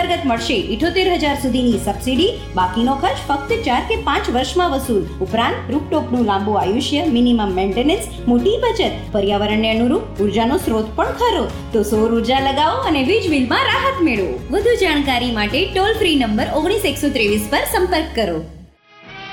અંતર્ગત મળશે 78,000 સુધીની સબસિડી. બાકીનો ખર્ચ ફક્ત 4 કે 5 વર્ષમાં વસૂલ. ઉપરાંત રૂફટોપનું લાંબુ આયુષ્ય, મિનિમમ મેન્ટેનન્સ, મોટી બચત, પર્યાવરણને અનુરૂપ ઉર્જાનો સ્ત્રોત પણ ખરો. તો સૌર ઉર્જા લગાવો અને વીજ બિલમાં રાહત મેળવો. વધુ જાણકારી માટે ટોલ ફ્રી નંબર 19 123 પર સંપર્ક કરો.